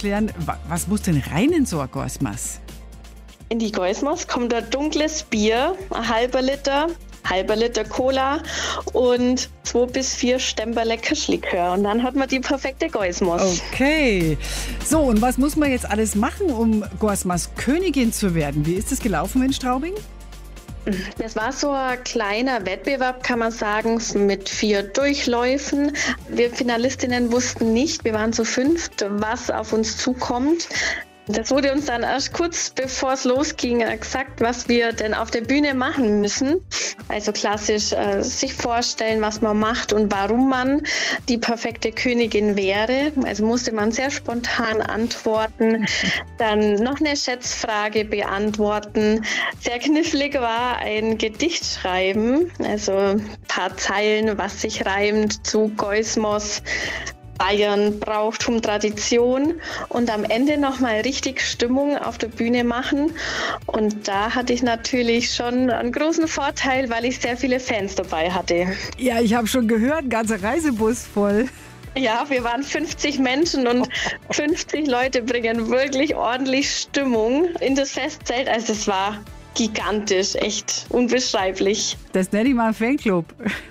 aufklären, was muss denn rein in so ein Gosmas? In die Geusmos kommt ein dunkles Bier, ein halber Liter Cola und 2 bis 4 Stemperle Kirschlikör. Und dann hat man die perfekte Geusmos. Okay. So, und was muss man jetzt alles machen, um Gosmas Königin zu werden? Wie ist es gelaufen in Straubing? Das war so ein kleiner Wettbewerb, kann man sagen, mit 4 Durchläufen. Wir Finalistinnen wussten nicht, wir waren zu 5, was auf uns zukommt. Das wurde uns dann erst kurz bevor es losging gesagt, was wir denn auf der Bühne machen müssen. Also klassisch sich vorstellen, was man macht und warum man die perfekte Königin wäre. Also musste man sehr spontan antworten, dann noch eine Schätzfrage beantworten. Sehr knifflig war ein Gedicht schreiben, also ein paar Zeilen, was sich reimt zu Geusmos, Bayern, Brauchtum, Tradition und am Ende nochmal richtig Stimmung auf der Bühne machen. Und da hatte ich natürlich schon einen großen Vorteil, weil ich sehr viele Fans dabei hatte. Ja, ich habe schon gehört, ein ganzer Reisebus voll. Ja, wir waren 50 Menschen und 50 Leute bringen wirklich ordentlich Stimmung in das Festzelt. Also es war gigantisch, echt unbeschreiblich. Das nenne ich mal einen Fanclub.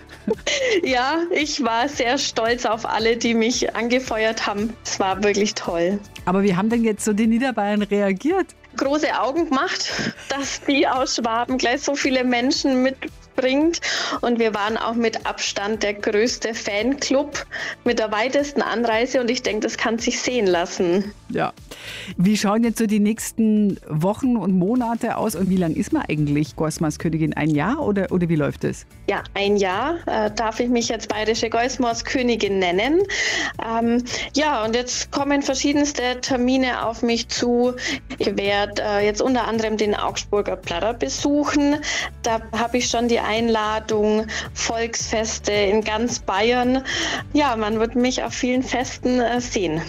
Ja, ich war sehr stolz auf alle, die mich angefeuert haben. Es war wirklich toll. Aber wie haben denn jetzt so die Niederbayern reagiert? Große Augen gemacht, dass die aus Schwaben gleich so viele Menschen mitbringt. Und wir waren auch mit Abstand der größte Fanclub mit der weitesten Anreise. Und ich denke, das kann sich sehen lassen. Ja. Wie schauen jetzt so die nächsten Wochen und Monate aus? Und wie lang ist man eigentlich Gosmas Königin? Ein Jahr oder wie läuft es? Ja, ein Jahr darf ich mich jetzt bayerische Geusmos Königin nennen. Ja, und jetzt kommen verschiedenste Termine auf mich zu. Ich werde jetzt unter anderem den Augsburger Plarrer besuchen. Da habe ich schon die Einladung, Volksfeste in ganz Bayern. Ja, man wird mich auf vielen Festen sehen.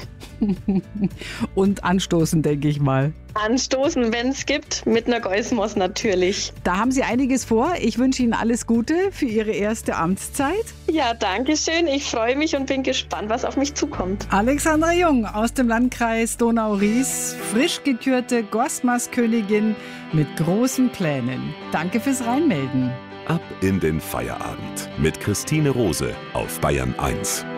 Und anstoßen, denke ich mal. Anstoßen, wenn es gibt, mit einer Geusmos natürlich. Da haben Sie einiges vor. Ich wünsche Ihnen alles Gute für Ihre erste Amtszeit. Ja, danke schön. Ich freue mich und bin gespannt, was auf mich zukommt. Alexandra Jung aus dem Landkreis Donau-Ries, frisch gekürte Gosmas-Königin mit großen Plänen. Danke fürs Reinmelden. Ab in den Feierabend mit Christine Rose auf Bayern 1.